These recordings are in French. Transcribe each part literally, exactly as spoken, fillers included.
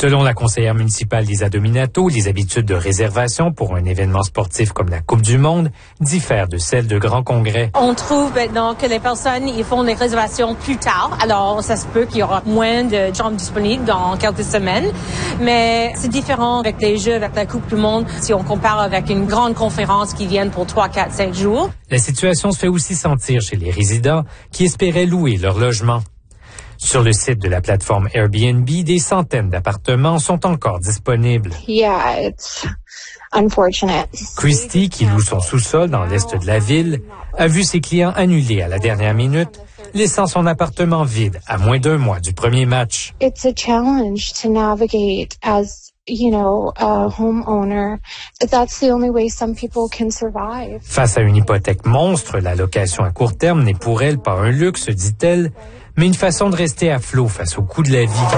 Selon la conseillère municipale Lisa Dominato, les habitudes de réservation pour un événement sportif comme la Coupe du Monde diffèrent de celles de grands congrès. On trouve maintenant que les personnes ils font les réservations plus tard. Alors, ça se peut qu'il y aura moins de chambres disponibles dans quelques semaines. Mais c'est différent avec les Jeux, avec la Coupe du Monde, si on compare avec une grande conférence qui vient pour trois, quatre, cinq jours. La situation se fait aussi sentir chez les résidents qui espéraient louer leur logement. Sur le site de la plateforme Airbnb, des centaines d'appartements sont encore disponibles. Yeah, it's unfortunate. Christy, qui loue son sous-sol dans l'est de la ville, a vu ses clients annulés à la dernière minute, laissant son appartement vide à moins d'un mois du premier match. It's a challenge to navigate as, you know, a homeowner. That's the only way some people can survive. Face à une hypothèque monstre, la location à court terme n'est pour elle pas un luxe, dit-elle, mais une façon de rester à flot face au coût de la vie.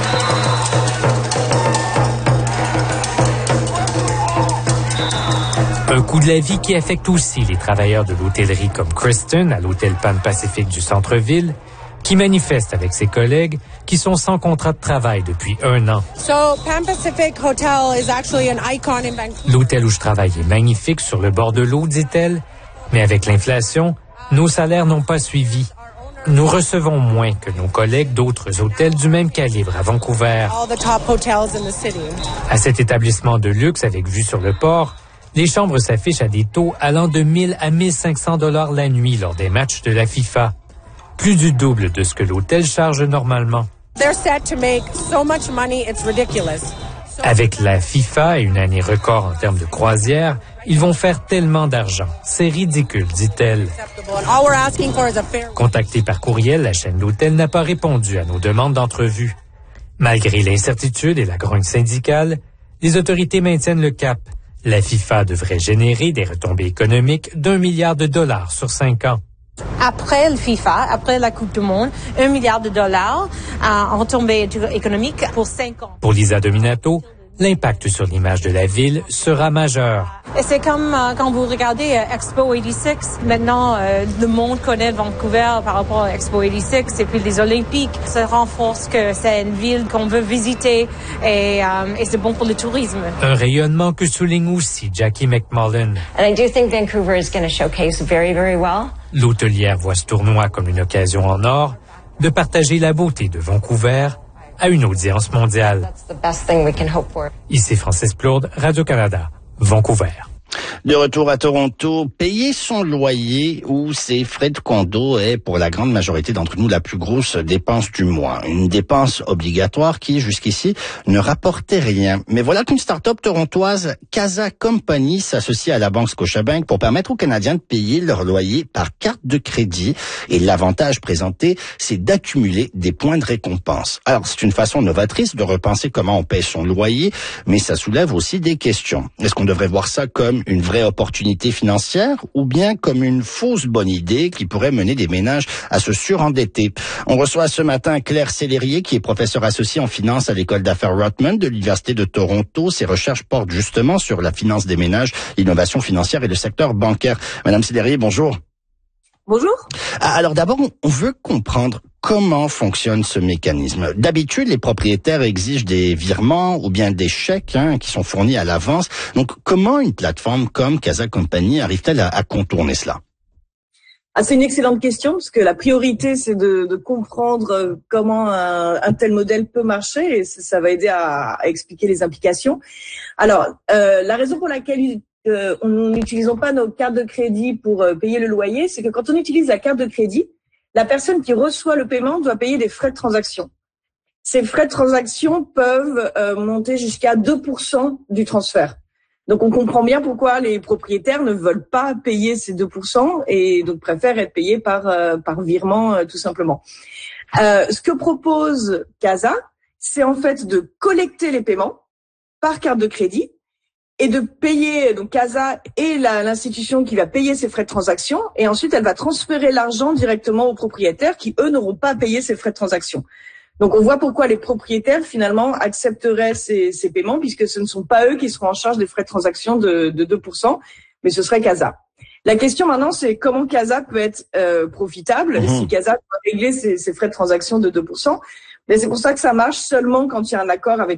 Un coût de la vie qui affecte aussi les travailleurs de l'hôtellerie comme Kristen à l'hôtel Pan Pacific du centre-ville, qui manifeste avec ses collègues qui sont sans contrat de travail depuis un an. So, Pan Pacific Hotel is actually an icon in Vancouver. L'hôtel où je travaille est magnifique sur le bord de l'eau, dit-elle, mais avec l'inflation, nos salaires n'ont pas suivi. Nous recevons moins que nos collègues d'autres hôtels du même calibre à Vancouver. All the top hotels in the city. À cet établissement de luxe avec vue sur le port, les chambres s'affichent à des taux allant de mille à mille cinq cents dollars la nuit lors des matchs de la FIFA. Plus du double de ce que l'hôtel charge normalement. They're set to make so much money, it's ridiculous. Avec la FIFA et une année record en termes de croisière, ils vont faire tellement d'argent. C'est ridicule, dit-elle. All we're asking for is a fair... Contactée par courriel, la chaîne d'hôtels n'a pas répondu à nos demandes d'entrevue. Malgré l'incertitude et la grogne syndicale, les autorités maintiennent le cap. La FIFA devrait générer des retombées économiques d'un milliard de dollars sur cinq ans. Après le FIFA, après la Coupe du Monde, un milliard de dollars en retombées économiques pour cinq ans. Pour Lisa Dominato, l'impact sur l'image de la ville sera majeur. Et c'est comme euh, quand vous regardez euh, Expo quatre-vingt-seize. Maintenant, euh, le monde connaît Vancouver par rapport à Expo quatre-vingt-seize et puis les Olympiques. Ça renforce que c'est une ville qu'on veut visiter et, euh, et c'est bon pour le tourisme. Un rayonnement que souligne aussi Jackie McMullen. And I do think Vancouver is going to showcase very, very well. L'hôtelière voit ce tournoi comme une occasion en or de partager la beauté de Vancouver à une audience mondiale. That's the best thing we can hope for. Ici Francis Plourde, Radio-Canada, Vancouver. De retour à Toronto, payer son loyer ou ses frais de condo est pour la grande majorité d'entre nous la plus grosse dépense du mois. Une dépense obligatoire qui, jusqu'ici, ne rapportait rien. Mais voilà qu'une start-up torontoise, Casa Company, s'associe à la banque Scotiabank pour permettre aux Canadiens de payer leur loyer par carte de crédit. Et l'avantage présenté, c'est d'accumuler des points de récompense. Alors, c'est une façon novatrice de repenser comment on paye son loyer, mais ça soulève aussi des questions. Est-ce qu'on devrait voir ça comme une vraie opportunité financière ou bien comme une fausse bonne idée qui pourrait mener des ménages à se surendetter? On reçoit ce matin Claire Sellerier, qui est professeure associée en finance à l'école d'affaires Rotman de l'Université de Toronto. Ses recherches portent justement sur la finance des ménages, l'innovation financière et le secteur bancaire. Madame Sellerier, bonjour. Bonjour. Alors d'abord, on veut comprendre comment fonctionne ce mécanisme. D'habitude, les propriétaires exigent des virements ou bien des chèques hein, qui sont fournis à l'avance. Donc, comment une plateforme comme Casa Company arrive-t-elle à, à contourner cela? Ah, c'est une excellente question, parce que la priorité, c'est de, de comprendre comment un, un tel modèle peut marcher, et ça, ça va aider à, à expliquer les implications. Alors, euh, la raison pour laquelle euh, on n'utilisons pas nos cartes de crédit pour euh, payer le loyer, c'est que quand on utilise la carte de crédit, la personne qui reçoit le paiement doit payer des frais de transaction. Ces frais de transaction peuvent euh, monter jusqu'à deux pour cent du transfert. Donc, on comprend bien pourquoi les propriétaires ne veulent pas payer ces deux pour cent et donc préfèrent être payés par euh, par virement euh, tout simplement. Euh, ce que propose Casa, c'est en fait de collecter les paiements par carte de crédit et de payer, donc Casa est la, l'institution qui va payer ces frais de transaction, et ensuite elle va transférer l'argent directement aux propriétaires qui, eux, n'auront pas payé ces frais de transaction. Donc on voit pourquoi les propriétaires, finalement, accepteraient ces, ces paiements, puisque ce ne sont pas eux qui seront en charge des frais de transaction de, de deux pour cent, mais ce serait Casa. La question maintenant, c'est comment Casa peut être euh, profitable, mmh. si Casa doit régler ses, ses frais de transaction de deux pour cent. Mais c'est pour ça que ça marche seulement quand il y a un accord avec